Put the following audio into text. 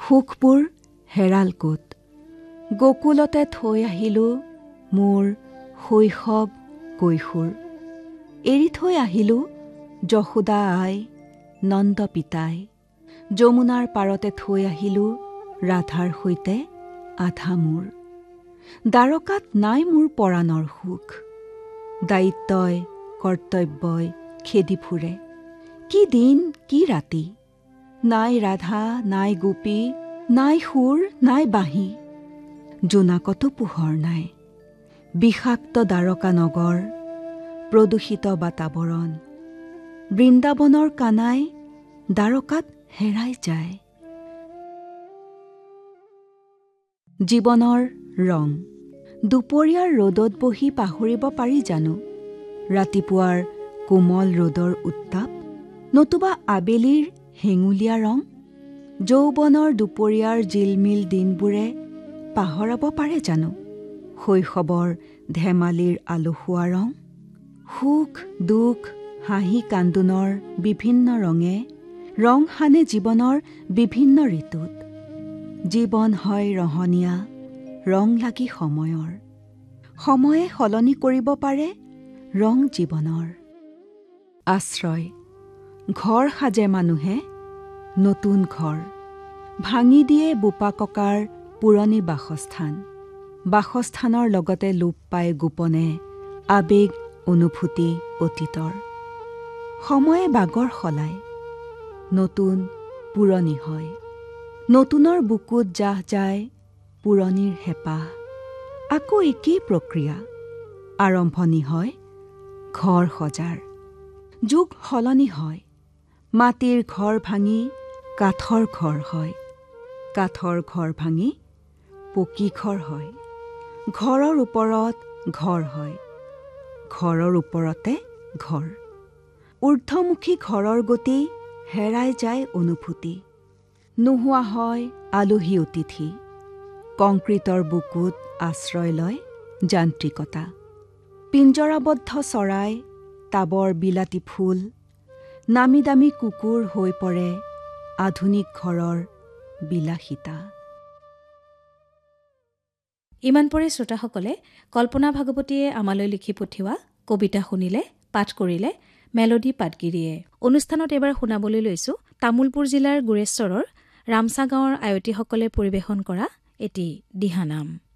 সুখবোৰ হেৰাল ক'ত। গকুলতে থৈ আহিলোঁ মোৰ শৈশৱ কৈশোৰ। এৰি থৈ আহিলোঁ যশোদা আই নন্দ পিতাই। যমুনাৰ পাৰতে থৈ আহিলোঁ ৰাধাৰ সৈতে আধা মোৰ। দ্বাৰকাত নাই মোৰ পৰাণৰ সুখ। দায়িত্বই কৰ্তব্যই খেদি ফুৰে। কি দিন কি ৰাতি। নাই ৰাধা নাই গোপী, নাই সুৰ নাই বাঁহী। জোনাকতো পোহৰ নাই। বিষাক্ত দ্বাৰকা নগৰ, প্ৰদূষিত বাতাৱৰণ। বৃন্দাবনৰ কানাই দ্বাৰকাত হেৰাই যায়। জীৱনৰ ৰং। দুপৰীয়াৰ ৰ'দত বহি পাহৰিব পাৰি জানো ৰাতিপুৱাৰ কোমল ৰ'দৰ উত্তাপ, নতুবা আবেলিৰ হেঙুলীয়া ৰং? যৌৱনৰ দুপৰীয়াৰ জিলমিল দিনবোৰে পাহৰাব পাৰে জানো শৈশৱৰ ধেমালিৰ আলসুৱা ৰং? সুখ দুখ হাঁহি কান্দোনৰ বিভিন্ন ৰঙে ৰং সানে জীৱনৰ বিভিন্ন ঋতুত। জীৱন হয় ৰহণীয়া ৰং লাগি সময়ৰ। সময়ে সলনি কৰিব পাৰে ৰং জীৱনৰ। আশ্ৰয়। ঘৰ সাজে মানুহে নতুন ঘৰ। ভাঙি দিয়ে বোপা ককাৰ পুৰণি বাসস্থান। বাসস্থানৰ লগতে লোপ পায় গোপনে আবেগ অনুভূতি অতীতৰ। সময়ে বাগৰ সলায়। নতুন পুৰণি হয়। নতুনৰ বুকুত জাহ যায় পুৰণিৰ হেঁপাহ। আকৌ একেই প্ৰক্ৰিয়া। আৰম্ভণি হয় ঘৰ সজাৰ। যুগ সলনি হয়। মাটিৰ ঘৰ ভাঙি কাঠৰ ঘৰ হয়। কাঠৰ ঘৰ ভাঙি পকী ঘৰ হয়। ঘৰৰ ওপৰত ঘৰ হয়। ঘৰৰ ওপৰতে ঘৰ। ঊৰ্ধ্বমুখী ঘৰৰ গতি হেৰাই যায় অনুভূতি। নোহোৱা হয় আলহী অতিথি। কংক্ৰিটৰ বুকুত আশ্ৰয় লয় যান্ত্ৰিকতা। পিঞ্জৰাবদ্ধ চৰাই, টাবৰ বিলাতী ফুল, নামী দামী কুকুৰ হৈ পৰে আধুনিক ঘৰৰ বিলাসিতা। ইমান পৰে শ্ৰোতাসকলে কল্পনা ভাগৱতীয়ে আমালৈ লিখি পঠিওৱা কবিতা শুনিলে, পাঠ কৰিলে মেলডি পাটগিৰিয়ে। অনুষ্ঠানত এবাৰ শুনাবলৈ লৈছো তামোলপুৰ জিলাৰ গুৰেশ্বৰৰ ৰামছা গাঁৱৰ আয়তীসকলে পৰিৱেশন কৰা এটি দিহানাম।